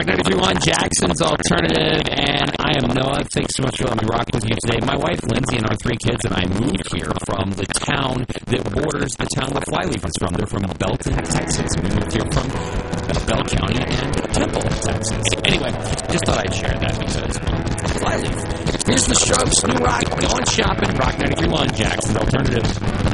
Rock 93.1, Jackson's Alternative, and I am Noah. Thanks so much for letting me rock with you today. My wife, Lindsay, and our 3 kids and I moved here from the town that borders the town where Flyleaf is from. They're from Belton, Texas. We moved here from Bell County and Temple, Texas. Anyway, just thought I'd share that because Flyleaf. Here's the Strokes, new rock, going shopping, Rock 93.1, Jackson's Alternative.